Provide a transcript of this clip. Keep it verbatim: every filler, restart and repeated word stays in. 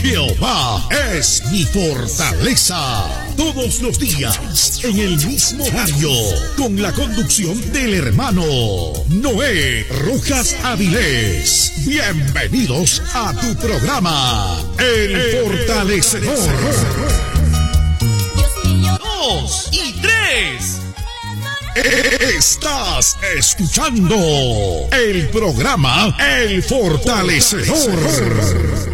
Jehová es mi fortaleza. Todos los días, en el mismo horario, con la conducción del hermano Noé Rojas Avilés. Bienvenidos a tu programa, El Fortalecedor. Dos y tres. Estás escuchando el programa El Fortalecedor.